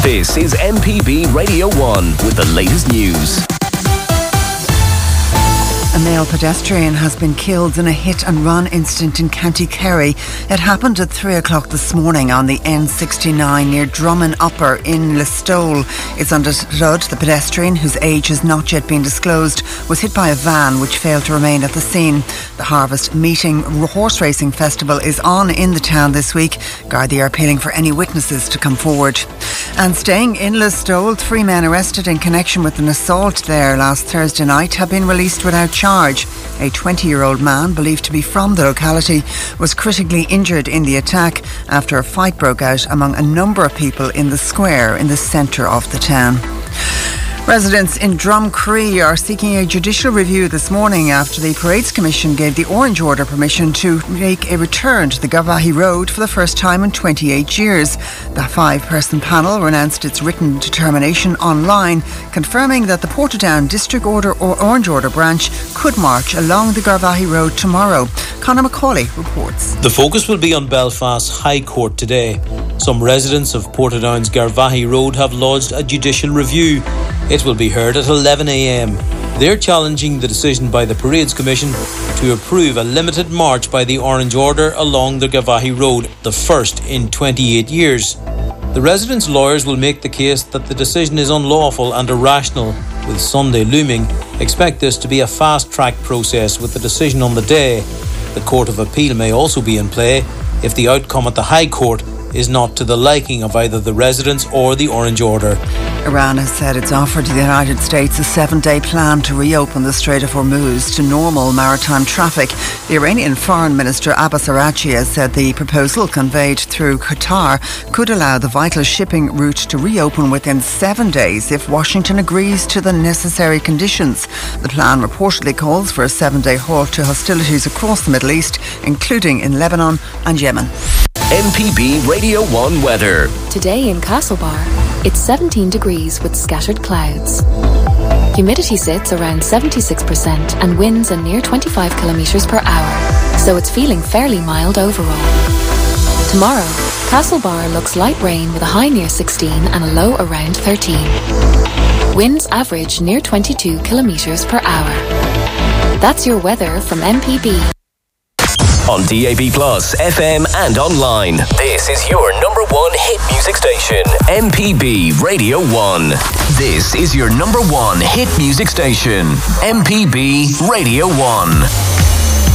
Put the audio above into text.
This is MPB Radio 1 with the latest news. A male pedestrian has been killed in a hit-and-run incident in County Kerry. It happened at 3 o'clock this morning on the N69 near Drummond Upper in Listowel. It's understood the pedestrian, whose age has not yet been disclosed, was hit by a van which failed to remain at the scene. The Harvest Meeting Horse Racing Festival is on in the town this week. Gardaí are appealing for any witnesses to come forward. And staying in Listowel, 3 men arrested in connection with an assault there last Thursday night have been released without charge. A 20-year-old man, believed to be from the locality, was critically injured in the attack after a fight broke out among a number of people in the square in the centre of the town. Residents in Drumcree are seeking a judicial review this morning after the Parades Commission gave the Orange Order permission to make a return to the Garvaghey Road for the first time in 28 years. The 5-person panel renounced its written determination online, confirming that the Portadown District Order or Orange Order branch could march along the Garvaghey Road tomorrow. Conor McCauley reports. The focus will be on Belfast's High Court today. Some residents of Portadown's Garvaghey Road have lodged a judicial review. It will be heard at 11 a.m. They're challenging the decision by the Parades Commission to approve a limited march by the Orange Order along the Garvaghey Road, the first in 28 years. The residents' lawyers will make the case that the decision is unlawful and irrational. With Sunday looming, expect this to be a fast-track process with the decision on the day. The Court of Appeal may also be in play if the outcome at the High Court is not to the liking of either the residents or the Orange Order. Iran has said it's offered the United States a 7-day plan to reopen the Strait of Hormuz to normal maritime traffic. The Iranian Foreign Minister Abbas Araghchi has said the proposal conveyed through Qatar could allow the vital shipping route to reopen within 7 days if Washington agrees to the necessary conditions. The plan reportedly calls for a 7-day halt to hostilities across the Middle East, including in Lebanon and Yemen. MPB Radio 1 weather. Today in Castlebar, it's 17 degrees with scattered clouds. Humidity sits around 76% and winds are near 25 kilometres per hour, so it's feeling fairly mild overall. Tomorrow, Castlebar looks light rain with a high near 16 and a low around 13. Winds average near 22 kilometres per hour. That's your weather from MPB. On DAB+, FM and online. This is your number 1 hit music station, MPB Radio 1. This is your number 1 hit music station, MPB Radio 1.